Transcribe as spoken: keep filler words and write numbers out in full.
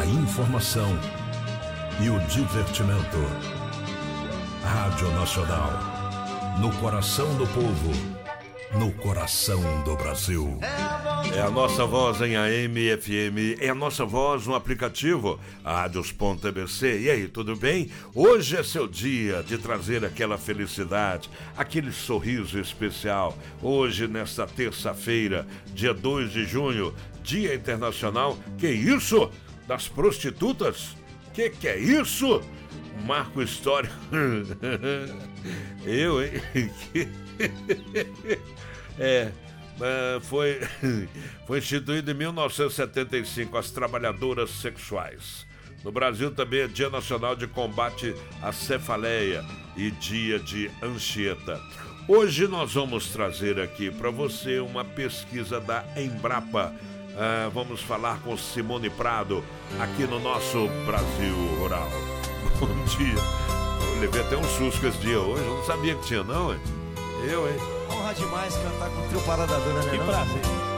a informação e o divertimento. Rádio Nacional, no coração do povo, no coração do Brasil. É a nossa voz em A M e F M, é a nossa voz no aplicativo Rádios ponto t b c. E aí, tudo bem? Hoje é seu dia de trazer aquela felicidade, aquele sorriso especial. Hoje, nesta terça-feira, dia dois de junho, Dia Internacional, que isso? Das prostitutas? Que que é isso? Marco histórico. Eu, hein? É, foi, foi instituído em mil novecentos e setenta e cinco as trabalhadoras sexuais. No Brasil também é Dia Nacional de Combate à Cefaleia e Dia de Anchieta. Hoje nós vamos trazer aqui para você uma pesquisa da Embrapa. Ah, vamos falar com Simone Prado aqui no nosso Brasil Rural. Bom dia. Eu levei até um susto esse dia hoje, eu não sabia que tinha não, hein? Eu, hein? Honra demais cantar com o trio Parada Dura, né? Que não? prazer.